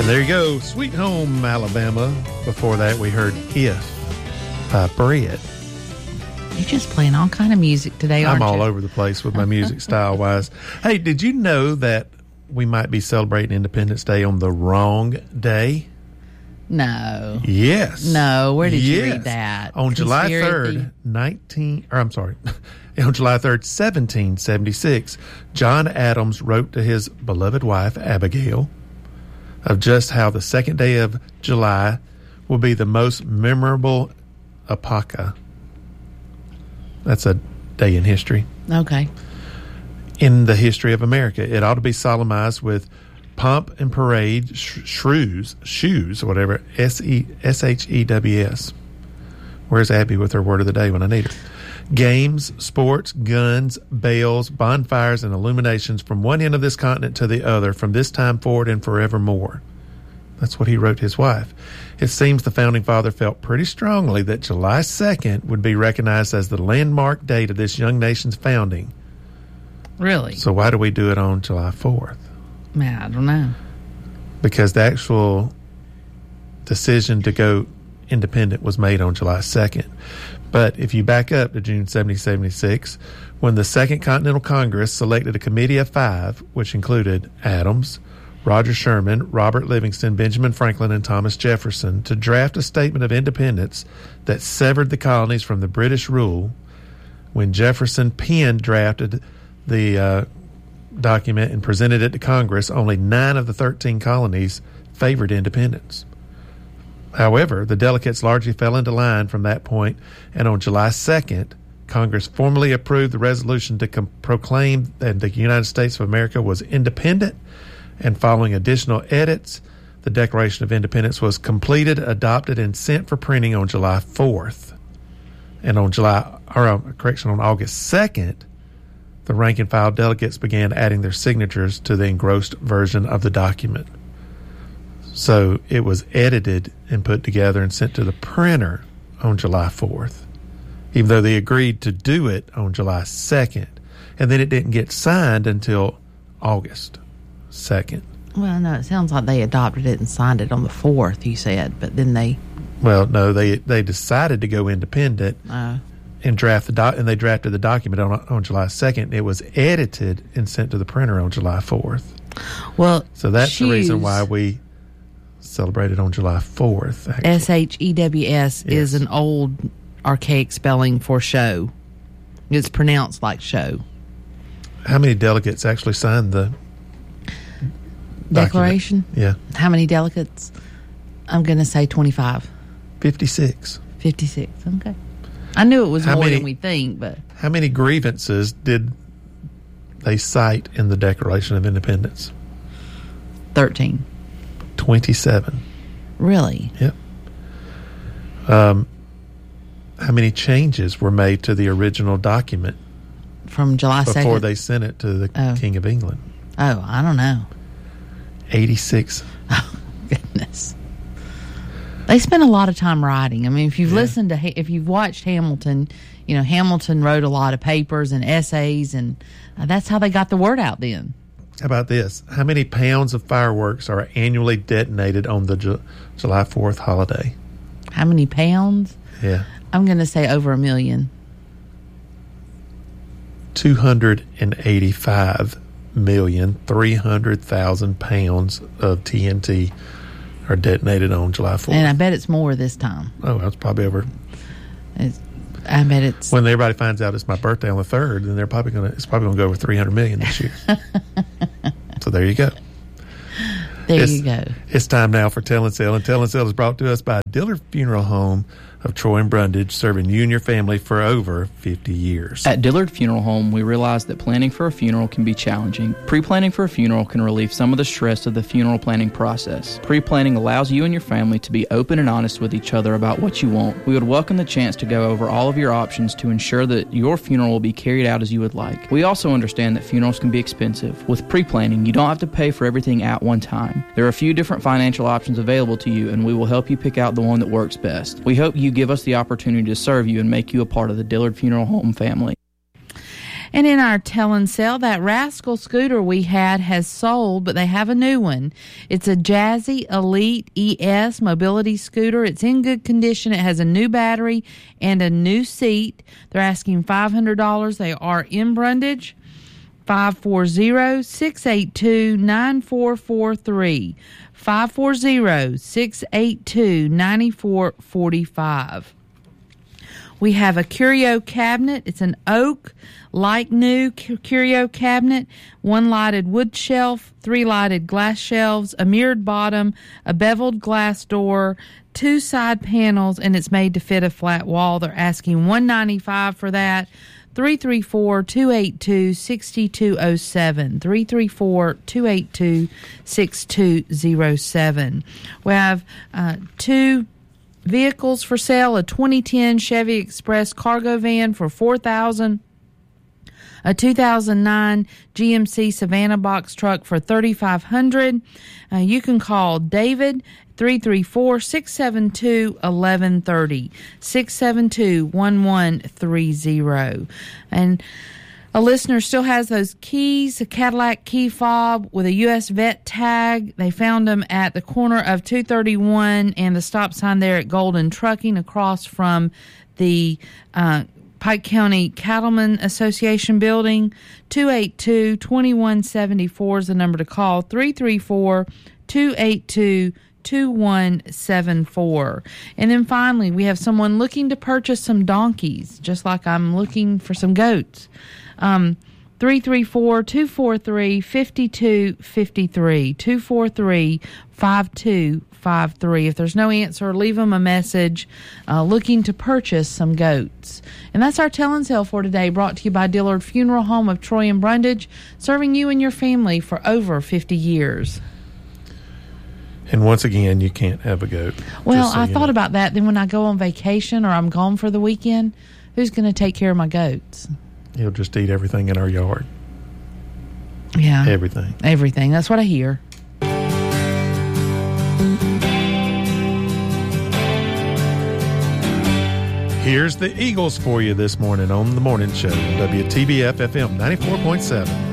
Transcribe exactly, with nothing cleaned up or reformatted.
And there you go, Sweet Home Alabama. Before that, we heard If by Bread. You're just playing all kind of music today, aren't I'm all you? over the place with my music style-wise. Hey, did you know that we might be celebrating Independence Day on the wrong day? No. Yes. No, where did yes. you read that? On July Conspiracy? third, nineteen, or I'm sorry, on July third, seventeen seventy-six, John Adams wrote to his beloved wife, Abigail, of just how the second day of July will be the most memorable epocha. That's a day in history. Okay. In the history of America. It ought to be solemnized with pomp and parade, sh- shrews, shoes, or whatever, S E S H E W S. Where's Abby with her word of the day when I need her? Games, sports, guns, bales, bonfires, and illuminations from one end of this continent to the other, from this time forward and forevermore. That's what he wrote his wife. It seems the Founding Father felt pretty strongly that July second would be recognized as the landmark date of this young nation's founding. Really? So why do we do it on July fourth? Man, I don't know. Because the actual decision to go independent was made on July second. But if you back up to June seventeen seventy-six, when the Second Continental Congress selected a committee of five, which included Adams, Roger Sherman, Robert Livingston, Benjamin Franklin, and Thomas Jefferson, to draft a statement of independence that severed the colonies from the British rule, when Jefferson penned drafted the uh, document and presented it to Congress, only nine of the thirteen colonies favored independence. However, the delegates largely fell into line from that point, and on July second, Congress formally approved the resolution to com- proclaim that the United States of America was independent, and following additional edits, the Declaration of Independence was completed, adopted, and sent for printing on July fourth. And on July, or uh, correction, on August second, the rank and file delegates began adding their signatures to the engrossed version of the document. So it was edited and put together and sent to the printer on July fourth, even though they agreed to do it on July second. And then it didn't get signed until August second. Well, no, it sounds like they adopted it and signed it on the fourth, you said, but then they... Well, no, they they decided to go independent Uh, and draft the doc, and they drafted the document on on July second. It was edited and sent to the printer on July fourth. well, So that's the reason shoes, why we celebrated on July fourth. actually. S H E W S is Yes. an old archaic spelling for show. It's pronounced like show. How many delegates actually signed the Declaration? document? Yeah, How many delegates? I'm going to say twenty-five. fifty-six. fifty-six. Okay. I knew it was How more many- than we think, but How many grievances did they cite in the Declaration of Independence? thirteen. twenty-seven. Really? Yep. Um, how many changes were made to the original document From July second? before they sent it to the Oh. King of England? Oh, I don't know. eighty-six. Oh, goodness. They spent a lot of time writing. I mean, if you've Yeah. listened to, Ha- if you've watched Hamilton, you know, Hamilton wrote a lot of papers and essays, and uh, that's how they got the word out then. How about this? How many pounds of fireworks are annually detonated on the Ju- July fourth holiday? How many pounds? Yeah. I'm going to say over a million. two hundred eighty-five million three hundred thousand pounds of T N T are detonated on July fourth. And I bet it's more this time. Oh, that's probably over. It's, I bet it's... When everybody finds out it's my birthday on the third, then they're probably gonna. It's probably gonna go over three hundred million this year. So there you go. there it's, you go. It's time now for Tell and Sell, and Tell and Sell is brought to us by Dillard Funeral Home of Troy and Brundage, serving you and your family for over fifty years. At Dillard Funeral Home, we realize that planning for a funeral can be challenging. Pre-planning for a funeral can relieve some of the stress of the funeral planning process. Pre-planning allows you and your family to be open and honest with each other about what you want. We would welcome the chance to go over all of your options to ensure that your funeral will be carried out as you would like. We also understand that funerals can be expensive. With pre-planning, you don't have to pay for everything at one time. There are a few different financial options available to you, and we will help you pick out the one that works best. We hope you give us the opportunity to serve you and make you a part of the Dillard Funeral Home family. And in our tell and sell, that Rascal scooter we had has sold, but they have a new one. It's a Jazzy Elite E S mobility scooter. It's in good condition. It has a new battery and a new seat. They're asking five hundred dollars. They are in Brundage. five four zero, six eight two, nine four four three. five four zero, six eight two, nine four four five. We have a curio cabinet. It's an oak, like new curio cabinet, one lighted wood shelf, three lighted glass shelves, a mirrored bottom, a beveled glass door, two side panels, and it's made to fit a flat wall. They're asking one hundred ninety-five dollars for that. three three four, two eight two, six two zero seven. three three four, two eight two, six two zero seven. We have uh, two vehicles for sale, a twenty ten Chevy Express cargo van for four thousand dollars, a two thousand nine G M C Savannah box truck for thirty-five hundred dollars. Uh, you can call David three three four, six seven two, one one three zero, six seven two, one one three zero. And a listener still has those keys, a Cadillac key fob with a U S vet tag. They found them at the corner of two thirty-one and the stop sign there at Golden Trucking across from the uh, Pike County Cattlemen Association building. two eight two, two one seven four is the number to call. three three four, two eight two, two one seven four. And then finally, we have someone looking to purchase some donkeys, just like I'm looking for some goats. Um, three three four, two four three, five two five three, two four three, five two five three. If there's no answer, leave them a message uh, looking to purchase some goats. And that's our tell and sell for today, brought to you by Dillard Funeral Home of Troy and Brundage, serving you and your family for over fifty years. And once again, you can't have a goat. Well, so I you thought know. about that. Then when I go on vacation or I'm gone for the weekend, who's going to take care of my goats? He'll just eat everything in our yard. Yeah. Everything. Everything. That's what I hear. Here's the Eagles for you this morning on The Morning Show, W T B F F M ninety-four point seven.